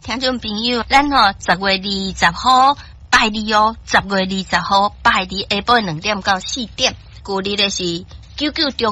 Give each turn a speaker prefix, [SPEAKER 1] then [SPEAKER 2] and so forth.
[SPEAKER 1] 听众朋友，咱10月20号拜二哦，10月20号拜二下晡2点到4点，旧日的是99中。